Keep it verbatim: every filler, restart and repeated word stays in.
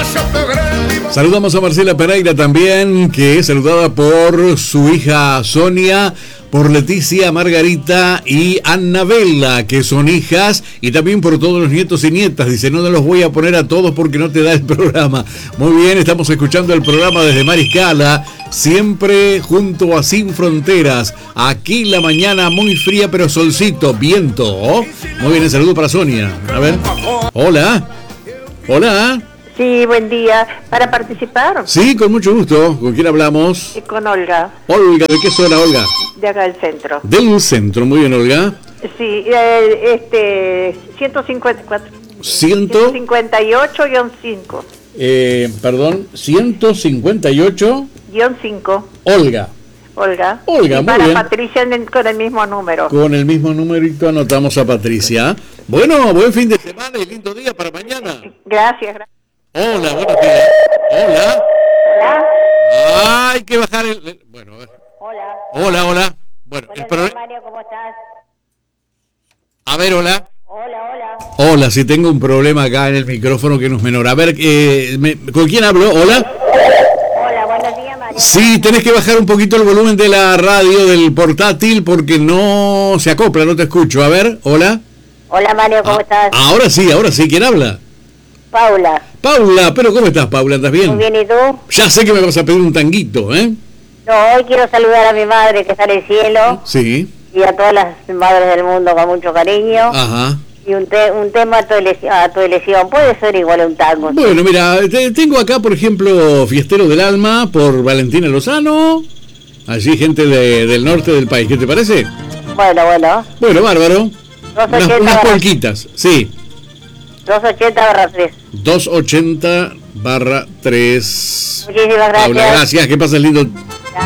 Saludamos a Marcela Pereira también, que es saludada por su hija Sonia, por Leticia, Margarita y Annabella, que son hijas, y también por todos los nietos y nietas. Dice, no los voy a poner a todos porque no te da el programa. Muy bien, estamos escuchando el programa desde Mariscala, siempre junto a Sin Fronteras. Aquí la mañana muy fría, pero solcito, viento. Muy bien, el saludo para Sonia. A ver. Hola. Hola. Sí, buen día. ¿Para participar? Sí, con mucho gusto. ¿Con quién hablamos? Y con Olga. Olga, ¿de qué zona, Olga? De acá del centro. Del centro, muy bien, Olga. Sí, eh, este, ciento cincuenta y cuatro. Ciento... ciento cincuenta y ocho guión cinco. Eh, perdón, ciento cincuenta y ocho... Guión cinco. Olga. Olga. Olga, y muy para bien. Patricia en- con el mismo número. Con el mismo numerito anotamos a Patricia. Bueno, buen fin de semana y lindo día para mañana. Gracias, gracias. Hola, buenos días. Hola. Hola. Hay que bajar el... Bueno, a ver. Hola. Hola, hola. Bueno, el pro... Mario, ¿cómo estás? A ver, hola. Hola, hola. Hola, si tengo un problema acá en el micrófono que no es menor. A ver, eh, me- ¿con quién hablo? Hola. Hola, buenos días, Mario. Sí, tenés que bajar un poquito el volumen de la radio, del portátil, porque no se acopla, no te escucho. A ver, hola. Hola, Mario, ¿cómo Ah, estás? ahora sí, ahora sí, ¿quién habla? Paula. Paula, pero ¿cómo estás, Paula? ¿Andas bien? Muy bien, ¿y tú? Ya sé que me vas a pedir un tanguito, ¿eh? No, hoy quiero saludar a mi madre que está en el cielo Sí, y a todas las madres del mundo con mucho cariño. ajá. Y un, te- un tema a tu, elec- a tu elección. Puede ser igual un tango. ¿sí? Bueno, mira, te- tengo acá, por ejemplo, Fiestero del Alma por Valentina Lozano. Allí gente de- del norte del país, ¿qué te parece? Bueno, bueno. Bueno, bárbaro. Unas, doscientos ochenta unas barra- polquitas, sí. doscientos ochenta barra tres. doscientos ochenta barra tres. Muchísimas gracias. Paula, gracias, que pases lindo